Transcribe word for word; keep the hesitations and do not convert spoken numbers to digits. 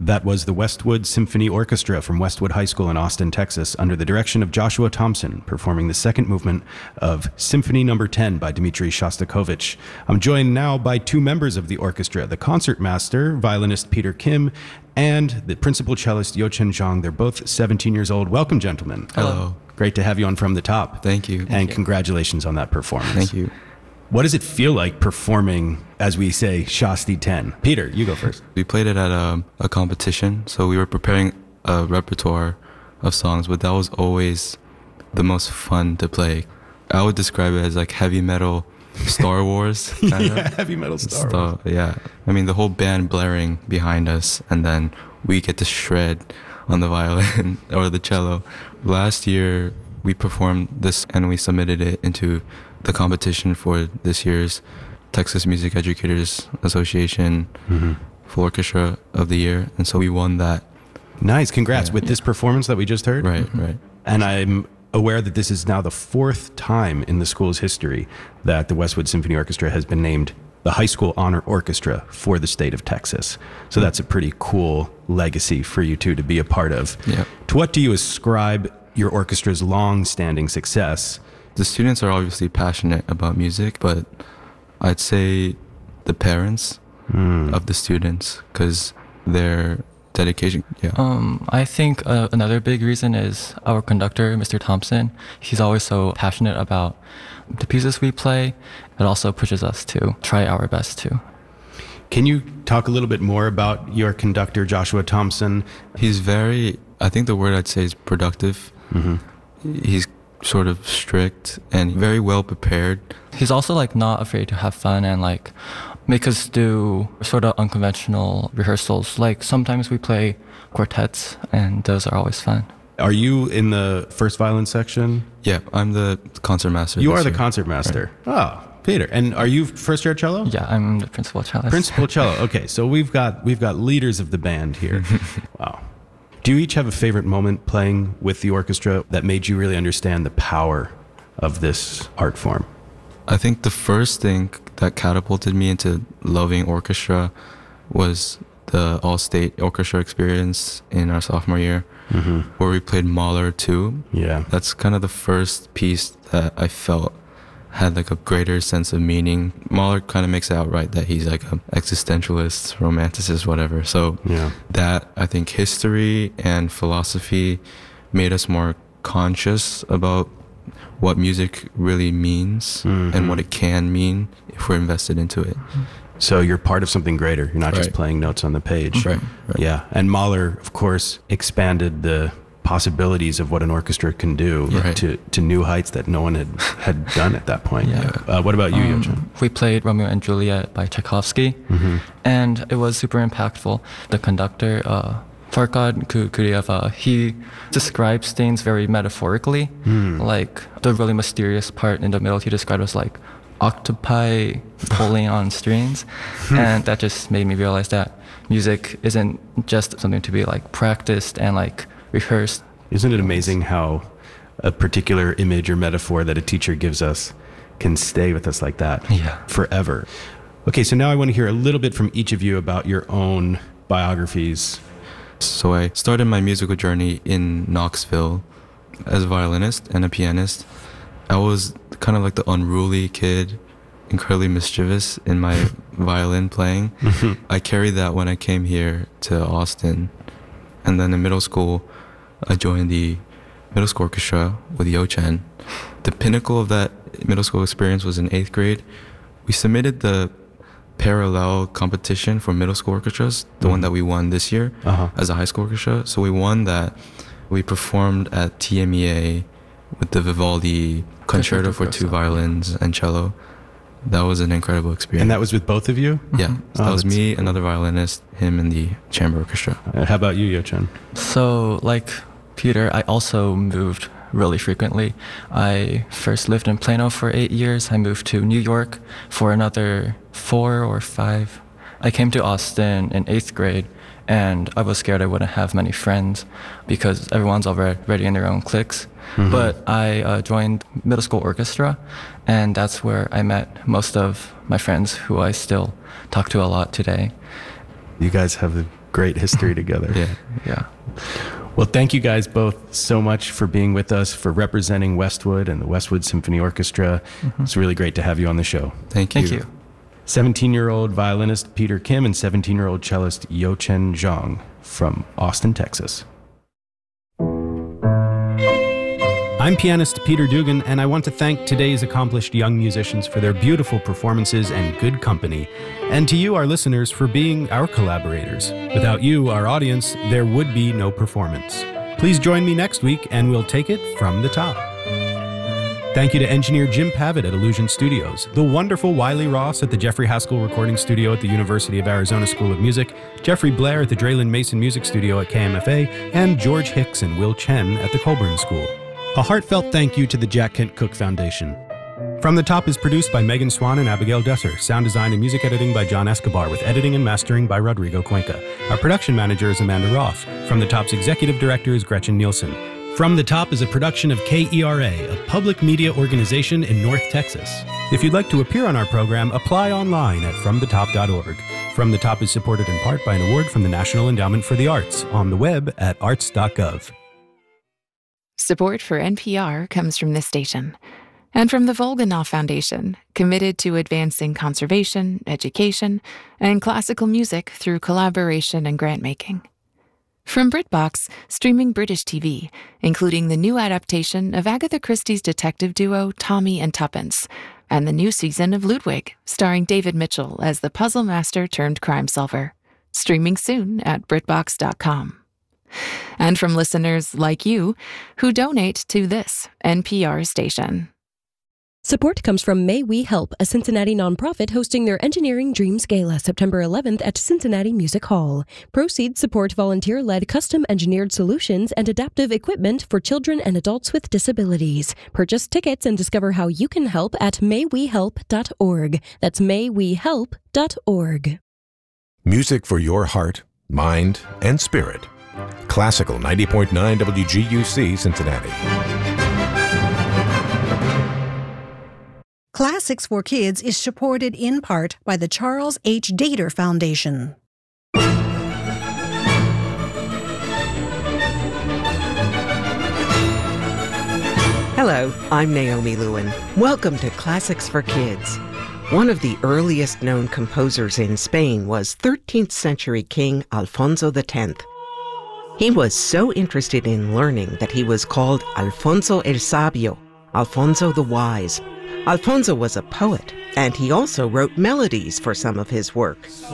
That was the Westwood Symphony Orchestra from Westwood High School in Austin, Texas, under the direction of Joshua Thompson, performing the second movement of Symphony Number ten by Dmitri Shostakovich. I'm joined now by two members of the orchestra, the concertmaster, violinist Peter Kim, and the principal cellist Yo-Chen Zhang. They're both seventeen years old. Welcome, gentlemen. Hello. Great to have you on From the Top. Thank you. And Thank you. Congratulations on that performance. Thank you. What does it feel like performing, as we say, Shosti ten? Peter, you go first. We played it at a, a competition, so we were preparing a repertoire of songs, but that was always the most fun to play. I would describe it as like heavy metal Star Wars. yeah, of. heavy metal Star so, Wars. Yeah. I mean, the whole band blaring behind us, and then we get to shred on the violin or the cello. Last year, we performed this and we submitted it into the competition for this year's Texas Music Educators Association mm-hmm. Full Orchestra of the Year. And so we won that. Nice. Congrats. Yeah. With this performance that we just heard? Right, right. And I'm aware that this is now the fourth time in the school's history that the Westwood Symphony Orchestra has been named the High School Honor Orchestra for the state of Texas. So that's a pretty cool legacy for you two to be a part of. Yep. To what do you ascribe your orchestra's long-standing success? The students are obviously passionate about music, but I'd say the parents mm. of the students, because their dedication. Yeah. Um, I think uh, another big reason is our conductor, Mister Thompson. He's always so passionate about the pieces we play. It also pushes us to try our best too. Can you talk a little bit more about your conductor, Joshua Thompson? He's very, I think the word I'd say is productive. Mm-hmm. He's sort of strict and very well prepared. He's also like not afraid to have fun and like make us do sort of unconventional rehearsals. Like sometimes we play quartets and those are always fun. Are you in the first violin section? Yeah, I'm the concertmaster. You are the year. concertmaster. Right. Oh, Peter. And are you first year cello? Yeah, I'm the principal cellist. Principal cello. Okay, so we've got we've got leaders of the band here. Wow. Do you each have a favorite moment playing with the orchestra that made you really understand the power of this art form? I think the first thing that catapulted me into loving orchestra was the all-state orchestra experience in our sophomore year, mm-hmm. where we played Mahler two. Yeah. That's kind of the first piece that I felt had like a greater sense of meaning. Mahler kind of makes it out right that he's like an existentialist, romanticist, whatever. So yeah. that, I think, history and philosophy made us more conscious about what music really means mm-hmm. and what it can mean if we're invested into it. So you're part of something greater. You're not right. just playing notes on the page. Right, right. Yeah. And Mahler, of course, expanded the possibilities of what an orchestra can do right. to, to new heights that no one had, had done at that point. Yeah. Uh, what about you, um, Yo-Chen? We played Romeo and Juliet by Tchaikovsky, mm-hmm. and it was super impactful. The conductor, uh, Farkad Kuriev, uh, he describes things very metaphorically. Mm. Like the really mysterious part in the middle, he described as like octopi pulling on strings, and that just made me realize that music isn't just something to be like practiced and like rehearsed. Isn't it amazing how a particular image or metaphor that a teacher gives us can stay with us like that yeah. forever? Okay, so now I want to hear a little bit from each of you about your own biographies. So I started my musical journey in Knoxville as a violinist and a pianist. I was kind of like the unruly kid, incredibly mischievous in my violin playing. I carried that when I came here to Austin. And then in middle school, I joined the middle school orchestra with Yo-Chen. The pinnacle of that middle school experience was in eighth grade. We submitted the parallel competition for middle school orchestras, the mm-hmm. one that we won this year uh-huh. as a high school orchestra. So we won that. We performed at T M E A with the Vivaldi Concerto for Two Violins and Cello. That was an incredible experience. And that was with both of you? Yeah. So oh, that was me, another violinist, him, and the chamber orchestra. Uh, how about you, Yo-Chen? So, like Peter, I also moved really frequently. I first lived in Plano for eight years. I moved to New York for another four or five. I came to Austin in eighth grade, and I was scared I wouldn't have many friends because everyone's already in their own cliques. Mm-hmm. But I uh, joined middle school orchestra, and that's where I met most of my friends who I still talk to a lot today. You guys have a great history together. Yeah. Yeah. Well, thank you guys both so much for being with us, for representing Westwood and the Westwood Symphony Orchestra. Mm-hmm. It's really great to have you on the show. Thank you. Thank you. seventeen-year-old violinist Peter Kim and seventeen-year-old cellist Yo-Chen Zhang from Austin, Texas. I'm pianist Peter Dugan, and I want to thank today's accomplished young musicians for their beautiful performances and good company, and to you, our listeners, for being our collaborators. Without you, our audience, there would be no performance. Please join me next week, and we'll take it from the top. Thank you to engineer Jim Pavitt at Illusion Studios, the wonderful Wiley Ross at the Jeffrey Haskell Recording Studio at the University of Arizona School of Music, Jeffrey Blair at the Draylen Mason Music Studio at K M F A, and George Hicks and Will Chen at the Colburn School. A heartfelt thank you to the Jack Kent Cooke Foundation. From the Top is produced by Megan Swan and Abigail Desser. Sound design and music editing by John Escobar, with editing and mastering by Rodrigo Cuenca. Our production manager is Amanda Roth. From the Top's executive director is Gretchen Nielsen. From the Top is a production of K E R A, a public media organization in North Texas. If you'd like to appear on our program, apply online at from the top dot org. From the Top is supported in part by an award from the National Endowment for the Arts, on the web at arts dot gov. Support for N P R comes from this station and from the Volganov Foundation, committed to advancing conservation, education, and classical music through collaboration and grant-making. From BritBox, streaming British T V, including the new adaptation of Agatha Christie's detective duo Tommy and Tuppence, and the new season of Ludwig, starring David Mitchell as the puzzle master turned crime solver. Streaming soon at Britbox dot com. And from listeners like you who donate to this N P R station. Support comes from May We Help, a Cincinnati nonprofit hosting their Engineering Dreams Gala September eleventh at Cincinnati Music Hall. Proceeds support volunteer-led custom-engineered solutions and adaptive equipment for children and adults with disabilities. Purchase tickets and discover how you can help at may we help dot org. That's may we help dot org. Music for your heart, mind, and spirit. Classical ninety point nine W G U C Cincinnati. Classics for Kids is supported in part by the Charles H. Dater Foundation. Hello, I'm Naomi Lewin. Welcome to Classics for Kids. One of the earliest known composers in Spain was thirteenth century King Alfonso the tenth. He was so interested in learning that he was called Alfonso el Sabio, Alfonso the Wise. Alfonso was a poet, and he also wrote melodies for some of his work.